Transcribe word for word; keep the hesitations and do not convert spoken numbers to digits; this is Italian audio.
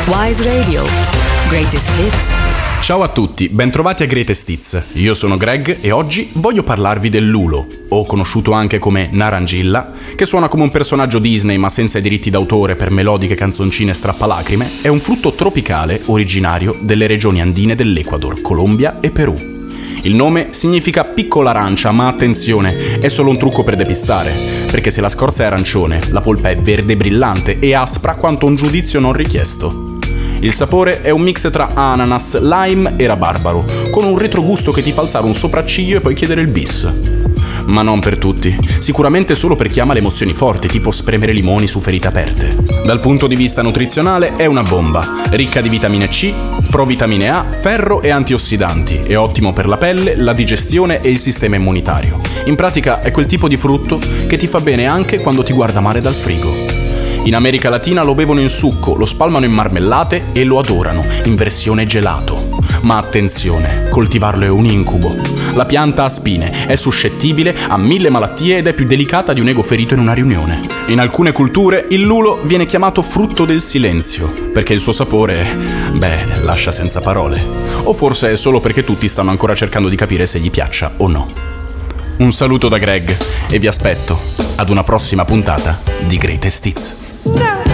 Wise Radio. Greatest Hits. Ciao a tutti, bentrovati a Greatest Hits. Io sono Greg e oggi voglio parlarvi del lulo, o conosciuto anche come narangilla, che suona come un personaggio Disney ma senza i diritti d'autore per melodiche canzoncine strappalacrime. È un frutto tropicale originario delle regioni andine dell'Ecuador, Colombia e Perù. Il nome significa piccola arancia, ma attenzione, è solo un trucco per depistare, perché se la scorza è arancione, la polpa è verde brillante e aspra quanto un giudizio non richiesto. Il sapore è un mix tra ananas, lime e rabarbaro, con un retrogusto che ti fa alzare un sopracciglio e poi chiedere il bis. Ma non per tutti, sicuramente solo per chi ama le emozioni forti, tipo spremere limoni su ferite aperte. Dal punto di vista nutrizionale è una bomba, ricca di vitamine C, provitamine A, ferro e antiossidanti, è ottimo per la pelle, la digestione e il sistema immunitario. In pratica è quel tipo di frutto che ti fa bene anche quando ti guarda male dal frigo. In America Latina lo bevono in succo, lo spalmano in marmellate e lo adorano, in versione gelato. Ma attenzione, coltivarlo è un incubo. La pianta ha spine, è suscettibile a mille malattie ed è più delicata di un ego ferito in una riunione. In alcune culture il lulo viene chiamato frutto del silenzio, perché il suo sapore, beh, lascia senza parole. O forse è solo perché tutti stanno ancora cercando di capire se gli piaccia o no. Un saluto da Greg e vi aspetto ad una prossima puntata di Greatest Hits. No.